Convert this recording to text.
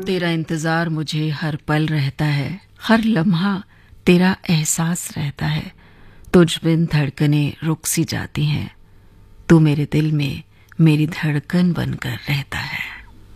तेरा इंतजार मुझे हर पल रहता है, हर लम्हा तेरा एहसास रहता है। तुझ बिन धड़कने रुक सी जाती हैं, तू मेरे दिल में मेरी धड़कन बनकर रहता है।